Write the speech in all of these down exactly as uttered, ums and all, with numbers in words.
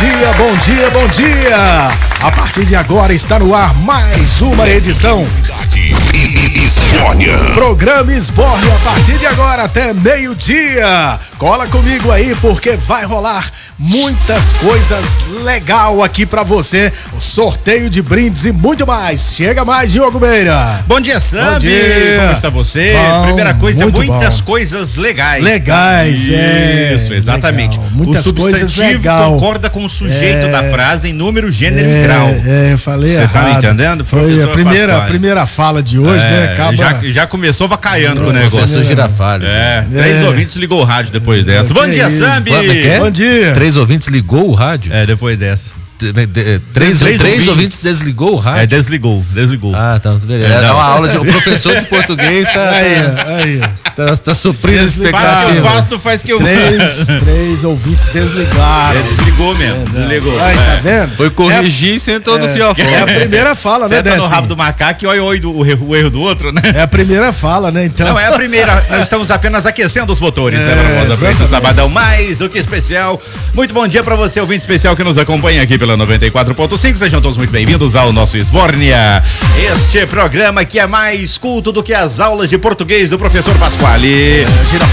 dia, bom dia, bom dia! A partir de agora está no ar mais uma edição. Programa Esbórnia, a partir de agora até meio-dia. Cola comigo aí porque vai rolar muitas coisas legal aqui pra você. O sorteio de brindes e muito mais. Chega mais, Diogo Meira. Bom dia, Sambi. Bom dia. Como está você? Bom, Primeira coisa, muitas bom. coisas legais. Legais, Isso, é. Isso, exatamente. Legal. Muitas o coisas substantivo legal. concorda com o sujeito É. da frase em número, gênero é, e grau. É, eu falei Você tá me errado. entendendo? Foi a Professor primeira, Pasquale. primeira fala de hoje, É, né? Acaba... já, já começou vacaiando com o Professor negócio. Girafales. É, É. três ouvintes ligou o rádio depois dessa. Que Bom dia, isso? Sambi. Quando é que é? Bom dia. Três ouvintes ligou o rádio? É, depois dessa. De- de- Três, Três três ouvintes. ouvintes desligou o É, rádio? desligou, desligou. Ah, tá, beleza. É, É, não. uma aula de. O professor de português tá, Aí, aí. tá, tá suprindo as Desligado. Faz que eu expectativas. faço, faz que eu Três, três ouvintes desligaram. É, desligou mesmo, desligou. Aí, É. tá vendo? Foi corrigir e sentou no fiofó. É a primeira fala, né, Senta no Décio? rabo do macaco e olha o, erro- o erro o erro do outro, né? É a primeira fala, né? Então. Não é a primeira, nós estamos apenas aquecendo os motores, É, né, Ramon da Prensa, exatamente. sabadão mais do que especial. Muito bom dia pra você, ouvinte especial que nos acompanha aqui pela noventa e quatro ponto cinco. Sejam todos muito bem-vindos ao nosso Esbórnia. Este programa que é mais culto do que as aulas de português do professor Pasquale.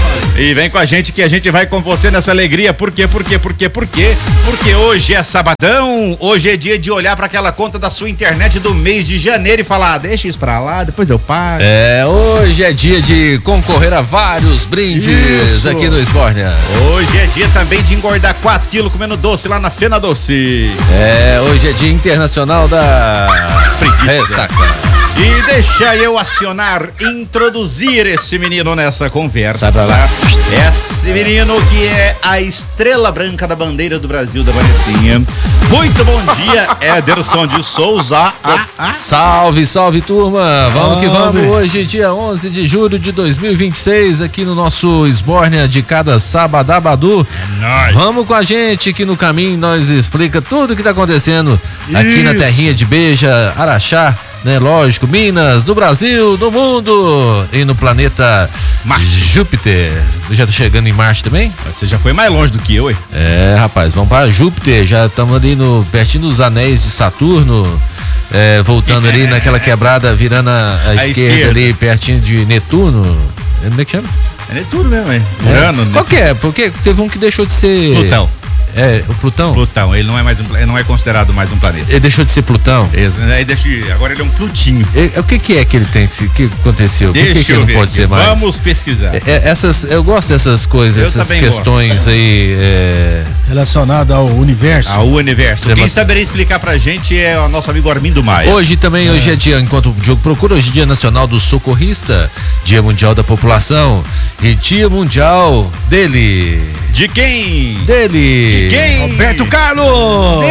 E vem com a gente que a gente vai com você nessa alegria. Por quê? Por quê? Por quê? Por quê? Porque hoje é sabadão, hoje é dia de olhar pra aquela conta da sua internet do mês de janeiro e falar, ah, deixa isso pra lá, depois eu pago. É, hoje é dia de concorrer a vários brindes Isso. aqui no Esbórnia. Hoje é dia também de engordar quatro quilos comendo doce lá na Fena Doce. É, hoje é dia internacional da Preguiça. ressaca. E deixa eu acionar, introduzir esse menino nessa conversa. Sai pra lá. Esse menino que é a estrela branca da bandeira do Brasil, da Vanessinha. Muito bom dia, Ederson de Souza. Ah, ah. Salve, salve turma, vamos que Salve. vamos, hoje dia onze de julho de dois mil e vinte e seis, aqui no nosso Esbórnia de cada sabadabadu. Nóis. Vamos com a gente que no caminho nós explica tudo o que tá acontecendo aqui na Isso. terrinha de Beja, Araxá, né, lógico, Minas, do Brasil, do mundo e no planeta Marte. Júpiter. Já tá chegando em Marte também? Você já foi mais longe do que eu, hein? É, rapaz, vamos para Júpiter, já estamos ali no pertinho dos anéis de Saturno, é, voltando ali naquela quebrada, virando a, a A esquerda, esquerda. ali, pertinho de Netuno. Como é que chama? É tudo mesmo, hein? É. Urano, né? Qual que é? Porque teve um que deixou de ser... Plutão. É, o Plutão? Plutão, ele não é mais um, ele não é considerado mais um planeta. Ele deixou de ser Plutão? Esse, né? deixa, agora ele é um Plutinho. E- o que que é que ele tem, que, que aconteceu? Por Deixa que que eu ele não ver pode aqui. ser mais? Vamos pesquisar. É, é, essas, eu gosto dessas coisas, Eu essas também questões aí, é, Relacionado ao universo. Ao universo. Tem Quem uma- saberia explicar pra gente é o nosso amigo Armindo Maia. Hoje também, hoje é dia, enquanto o Diogo procura, hoje é dia nacional do socorrista, dia mundial da população e dia mundial dele, De quem? dele, De quem? Roberto Carlos!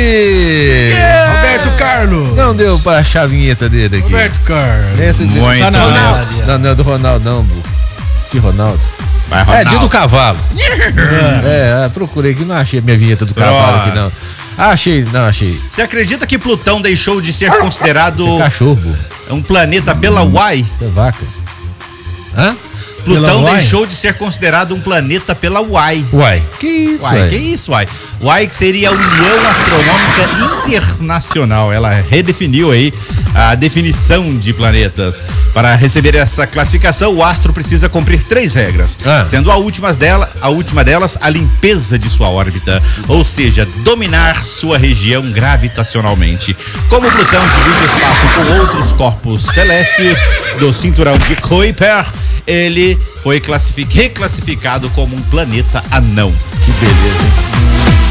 dele, Roberto Carlos! não deu pra achar a vinheta dele aqui. Roberto Carlos. Esse de- Muito Tá na bom. área. Não, não é do Ronaldo não, Bu. Que Ronaldo? Vai, É, Ronaldo. dia do cavalo. É, é, procurei aqui, não achei a minha vinheta do cavalo aqui não. Ah, achei, não, achei. Você acredita que Plutão deixou de ser considerado Cachorro, Bu. um planeta pela Uai? É vaca. Hã? Plutão Uai? deixou de ser considerado um planeta pela Uai. Uai. Que isso, Uai, uai? que isso, Uai? Uai que seria a União Astronômica Internacional. Ela redefiniu aí a definição de planetas. Para receber essa classificação, o astro precisa cumprir três regras, Ah. sendo a última, dela, a última delas a limpeza de sua órbita, ou seja, dominar sua região gravitacionalmente. Como Plutão divide o espaço com outros corpos celestes do cinturão de Kuiper, ele foi classific- reclassificado como um planeta anão. Que beleza, hein?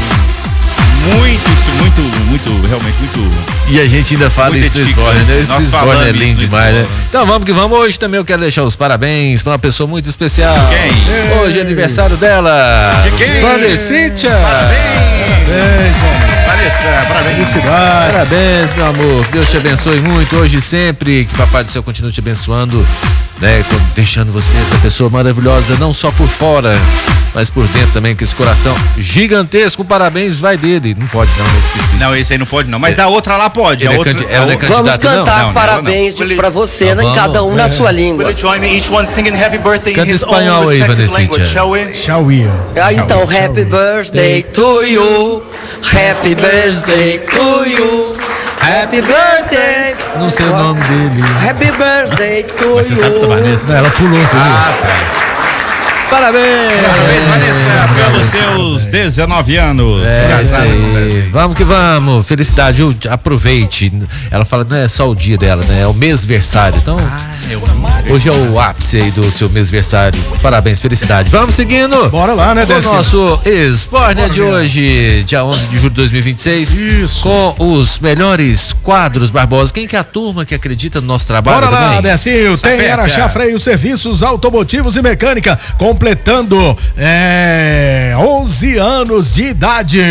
Muito, isso, muito, muito, realmente muito. E a gente ainda fala Muito isso do edificante. Esbórnia, né? Nós Esse falamos Esbórnia é isso lindo no demais, né? Esbórnia. Então vamos que vamos. Hoje também eu quero deixar os parabéns para uma pessoa muito especial. Quem? Hoje é aniversário dela. De quem? Vanessítia. Parabéns! Parabéns, Vanessa, parabéns. felicidades. Parabéns, meu amor. Deus te abençoe muito hoje e sempre. Que Papai do Céu continue te abençoando, né? Deixando você essa pessoa maravilhosa, não só por fora, mas por dentro também, com esse coração gigantesco. Parabéns, vai dele. Não pode não, não esqueci. Não, esse aí não pode não, mas da outra lá pode. Ele A é outra, candi- a ela é outra- candidata. Vamos Candidato, cantar não, não, parabéns não, não. de- pra você, Tá né, bom. cada um na sua Will língua. you join me, each one singing happy birthday in Canta his espanhol own aí, respective Vanessítia. language, shall we? Shall we? Ah, então, Shall happy we? birthday to you. Happy birthday to you. Happy birthday. Não sei o nome dele. Happy birthday to Mas você sabe da you. Vanessa? Não, ela pulou, você viu? Ah, tá. Parabéns! Parabéns, Vanessa, pelos seus dezenove anos. É isso aí. Vamos que vamos. Felicidade, eu- aproveite. Ela fala, não é só o dia dela, né? É o mêsversário. Então, hoje é o ápice aí do seu mêsversário. Parabéns, felicidade. Vamos seguindo. Bora lá, né, Com o Décio? nosso Espornia de hoje, dia onze de julho de dois mil e vinte e seis. Isso. Com os melhores quadros, Barbosa. Quem que é a turma que acredita no nosso trabalho Bora lá, também? Decinho. Tem Sapeta. Araxá Freio, serviços automotivos e mecânica, completando é, onze anos de idade.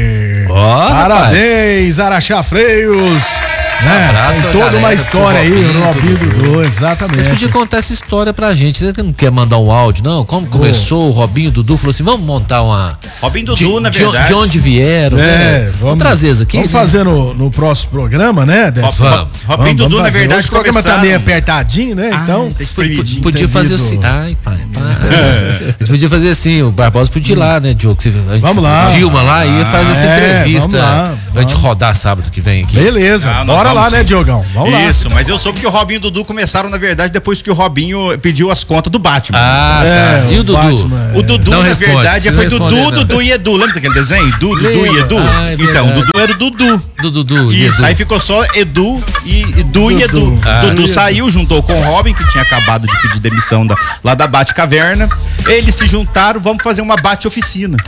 Ó, Parabéns, Araxá Freios. Né? abraço Tem pra toda galera, uma pro história aí, Robinho, o Robinho pro Dudu, Eles exatamente. podiam contar essa história pra gente. Você que não quer mandar um áudio, não? Como começou o Robinho Dudu? Falou assim: vamos montar uma. Robinho Dudu, de, na de- verdade. De onde vieram? É, né? vamos, Vamos trazer isso aqui. Vamos né? fazer no, no próximo programa, né, Décio? Rob- Vamos. Robinho Dudu, na fazer. verdade, Hoje o programa tá começaram- meio apertadinho, né? Então, tá P- espremidinho. Podia fazer entendido. assim. Ai, pai, pai. A gente podia fazer assim: o Barbosa podia ir lá, né, Diogo? Você- a gente Vamos lá. Filma lá e faz essa é, entrevista. vamos lá, Pra gente rodar sábado que vem aqui. beleza. Ah, nós Bora lá, vamos né, sim. Diogão? Vamos lá. Isso, mas eu soube que o Robinho e o Dudu começaram, na verdade, depois que o Robinho pediu as contas do Batman. Ah, tá. É, E o o Dudu? Batman, O Dudu, Não na responde, verdade, não foi responde, Dudu, não. Dudu e Edu. Lembra daquele desenho? Dudu, Dudu e Lembra. Edu? Ah, é então, verdade. o Dudu era o Dudu. Do Dudu. e Isso, Edu. aí ficou só Edu e Edu e Edu. Dudu. Ah. Dudu saiu, juntou com o Robin, que tinha acabado de pedir demissão da, lá da Bate-Caverna. Eles se juntaram, vamos fazer uma bate-oficina.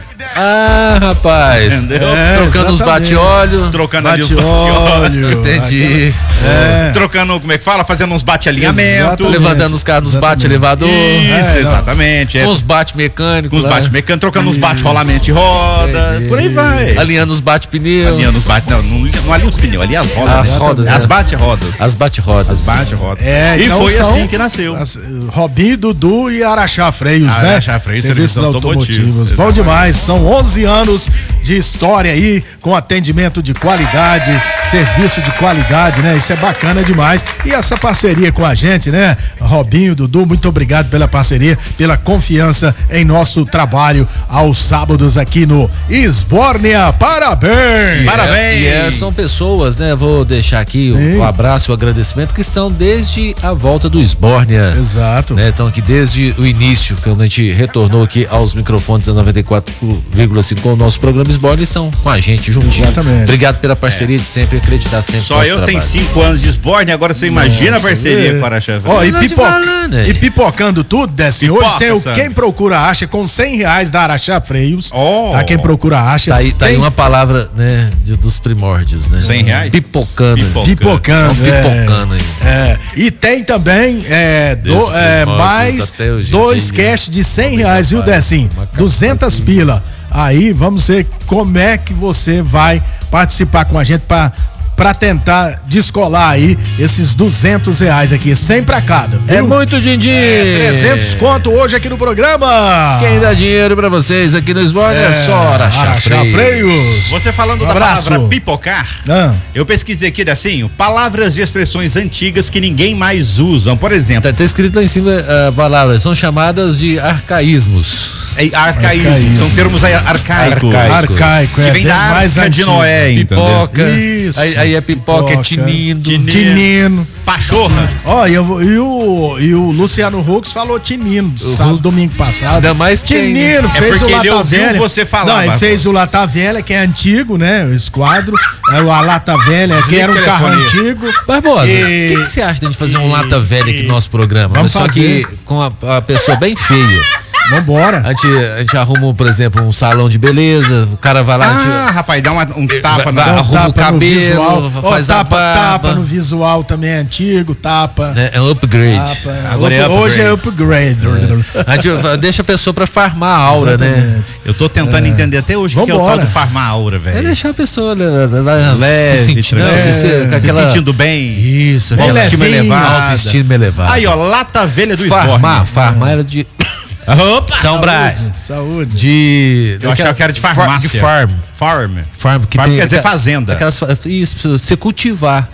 Ah, rapaz. Entendeu? É, Trocando os exatamente. bate-óleo. Trocando ali os Bate-óleo. bate-óleo. Entendi. É. Trocando, como é que fala? Fazendo uns bate-alinhamento. Exatamente. Levantando os caras nos Exatamente. bate-elevador. Isso, É, não. exatamente. É, Com os bate-mecânicos. com os lá. bate-mecânicos, trocando uns bate-rolamento de roda. Entendi. Por aí vai. Alinhando os bate-pneu. Alinhando os bate. Não, não, não alinha os pneus, ali as rodas. As né? rodas, As né? bate-rodas. As bate-rodas. Bate-rodas. É, e então foi são assim que nasceu. as- Robinho, Dudu e Araxá Freios, né? Araxá Freios, Serviços serviços automotivos. automotivos. Bom demais. São onze anos de história aí, com atendimento de qualidade, serviço de qualidade, né? Isso é bacana demais. E essa parceria com a gente, né? Robinho, Dudu, muito obrigado pela parceria, pela confiança em nosso trabalho aos sábados aqui no Esbórnia. Parabéns! Parabéns! E é, são pessoas, né? Vou deixar aqui Sim. o, o abraço e o agradecimento que estão desde a volta do Esbórnia. Exato. Né, estão aqui desde o início, quando a gente retornou aqui aos microfones da noventa e quatro vírgula cinco com o nosso programa Esbórnia, estão com a gente juntinho. Exatamente. Obrigado pela parceria de sempre acreditar sempre Só no nosso eu tenho trabalho. cinco anos de esborne, agora você imagina a parceria com o Araxá. Ó, e, Eu tô te pipo- falando, é. e pipocando tudo, Décio. Hoje Pipoca, tem o Sandro. Quem Procura Acha com cem reais da Araxá Freios. Oh. Tá? Quem Procura Acha. Tá aí, tá aí Tem uma palavra, né, de- dos primórdios, né? cem reais? Pipocando. Pipo- Pipocando. Tão é. pipocando aí. É, e tem também é, do- Desses é, primórdios mais até hoje em dois dia. cash de cem reais, viu, Decinho? Uma capa duzentas pila. Aí vamos ver como é que você vai participar com a gente pra, pra tentar descolar aí esses duzentos reais aqui, cem pra cada, viu? É muito din-din. É, trezentos conto hoje aqui no programa. Quem dá dinheiro pra vocês aqui no Esbórnia é, só Araxá Araxá Freios. Freios. Você falando Um da abraço. palavra pipocar, Ah. eu pesquisei aqui, Decinho, palavras e expressões antigas que ninguém mais usam. Por exemplo, Tá, tá escrito lá em cima a palavra, são chamadas de arcaísmos. é arcaísmo, Arcaísmo. são termos aí arcaicos. Arcaico. Arcaico, Que é vem bem da mais Arca de antigo. Noé, entendeu? Pipoca. Isso. Aí, aí é pipoca, é tinindo. Tinindo. Tinino. Pachorra. Ó, e, eu- e o, e o Luciano Huck falou Tinino, sábado, Hucks. domingo passado. Ainda mais quem- Tinino, É fez porque o ele Lata ouviu Velha. você falar, Não, ele Marco. fez o Lata Velha, que é antigo, né? O esquadro. É o Lata Velha, que era um carro telefone. antigo. Barbosa, o E- que que você acha de a gente fazer um lata velha aqui no nosso programa? Vamos Mas só fazer. que com a, a pessoa bem feia. Vambora. A gente, a gente arruma, por exemplo, um salão de beleza, o cara vai lá, a gente- Ah, rapaz, dá uma- um tapa vai- na... vai- arruma o no cabelo, visual. Ó, faz a tapa, barba. tapa no visual também é antigo, tapa. né, é um upgrade. Tapa. Agora é Hoje é upgrade. A gente deixa a pessoa pra farmar a aura, né? Exatamente. Eu tô tentando entender até hoje o que é o tal Vambora. do farmar aura, É velho. deixar a pessoa né, né, Leve, se sentindo, tranquilo. se, se, com Se aquela, sentindo bem. Isso, Bem aquela levinho. autoestima elevada. Aí, ó, lata velha do farmar, esborne. farmar era de Opa! São Brás. Saúde. De. Eu achava que era de far- farmácia. De farm. Farm. Farm, que Farm tem, quer dizer aquela- fazenda. Aquelas, isso, pra você cultivar.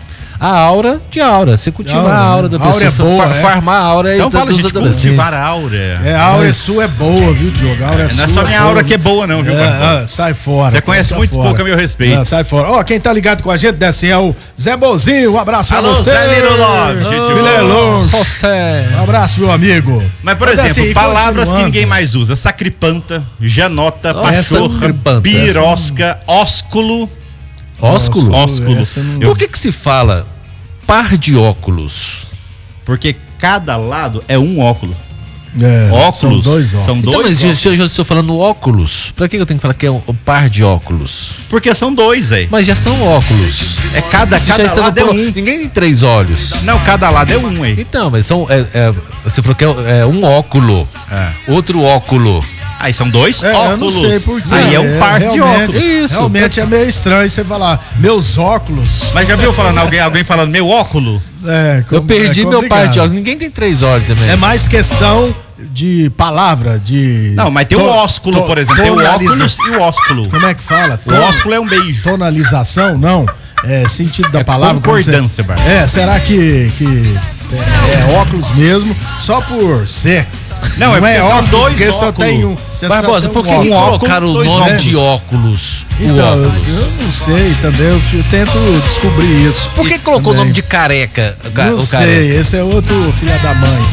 a aura de aura. Você cultivar a aura da pessoa. Aura é boa, fa- é. farmar a aura Então da, fala, dos gente, adolescentes. cultivar a aura. É, a aura Mas- sua é boa, viu, Diogo? A aura Não sua é só minha boa, aura viu? que é boa, não, viu, É, Barbosa? ah, sai fora. Você conhece sai muito fora. pouco a meu respeito. Ah, sai fora. Ó, quem tá ligado com a gente, desce é o Zé Bozinho. Um abraço pra Alô, você. Zé Little Love, gente boa. Filelon. José. Um abraço, meu amigo. Mas, por Mas, exemplo, assim, palavras que continuando. ninguém mais usa. Sacripanta, janota, Nossa, pachorra, sacripanta. birosca, ósculo. Ósculo? Ósculo. essa eu não- Eu- Por que que se fala par de óculos? Porque cada lado é um óculo. É, Óculos São dois óculos. São Então, dois mas óculos. se eu já estou falando óculos, pra que eu tenho que falar que é um, um par de óculos? Porque são dois aí. Mas já são óculos. É cada, Você já cada está no lado é pro- um. Ninguém tem três olhos. Não, cada lado é um aí. Então, mas são. é- é- você falou que é, é um óculo. É. Outro óculo. Aí são dois É, óculos. eu não sei por quê. Aí é um par de realmente- óculos. Isso. Realmente é meio estranho você falar, meus óculos. Mas já viu falando alguém, alguém falando meu óculo? É, Eu com- perdi é meu par de complicado. óculos. Ninguém tem três olhos também. É mais questão de palavra, de. Não, mas tem o to- ósculo, to- por exemplo. Tem o tonaliza- óculos e o ósculo. Como é que fala? O ósculo é um beijo. Tonalização, não. É sentido da É palavra. como você- concordância, Bárbara. É, será que, que é, é óculos mesmo, só por ser? Não, é porque são óculos, dois porque só óculos. tem um. você só Barbosa, tem por que, um que óculos. óculos, colocaram o dois nome óculos. de óculos? O Então, eu, óculos. eu não sei também, eu, fi- eu tento descobrir isso. Por que colocou o também. nome de careca? O, ca- Não o sei, careca? esse é outro filho da mãe.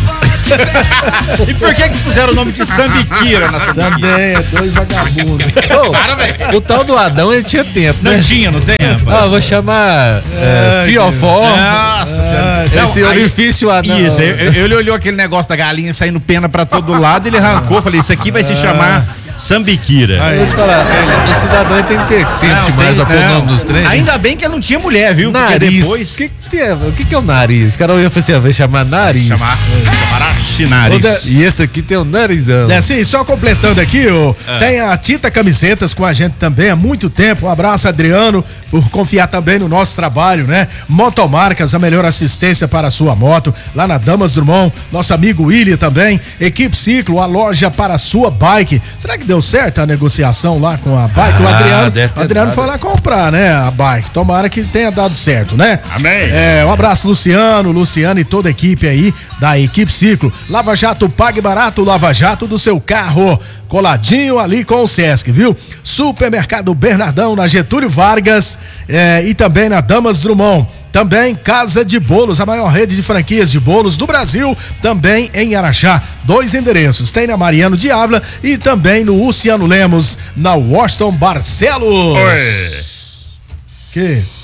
E por que que puseram o nome de Sambiquira nessa Também é dois vagabundos. Ô, o tal do Adão, ele tinha tempo, né? Não tinha, não tem? Ah, eu vou chamar é, Ai, Fiofó. Nossa senhora. Não, Esse aí- orifício Adão. Isso, eu- eu- ele olhou aquele negócio da galinha saindo pena pra todo lado, ele arrancou, falei, isso aqui vai se chamar Sambiquira. Eu vou te falar, o cidadão ele tem que ter tempo Não, demais tem- pra pôr o não. nome dos treinos. Ainda bem que ela não tinha mulher, viu? Porque Nariz. depois O que, que, tem- o que, que é o nariz? O cara ia falar assim, ah, vai chamar nariz. chamar, chamar Ô, Chinares. de- E esse aqui tem o narizão. É assim, só completando aqui, ó, tem a Tita Camisetas com a gente também há muito tempo. Um abraço, Adriano, por confiar também no nosso trabalho, né? Motomarcas, a melhor assistência para a sua moto, lá na Damas Drummond. Nosso amigo William também. Equipe Ciclo, a loja para a sua bike. Será que deu certo a negociação lá com a bike? o Ah, Adriano, deve ter o Adriano dado. foi lá comprar, né? A bike. Tomara que tenha dado certo, né? Amém. É, um abraço, Luciano, Luciano e toda a equipe aí da Equipe Ciclo. Lava Jato, pague barato, Lava Jato do seu carro. Coladinho ali com o Sesc, viu? Supermercado Bernardão, na Getúlio Vargas é, e também na Damas Drummond. Também Casa de Bolos, a maior rede de franquias de bolos do Brasil, também em Araxá. Dois endereços, tem na Mariano de Ávila e também no Luciano Lemos, na Washington Barcelos. Oi. Que?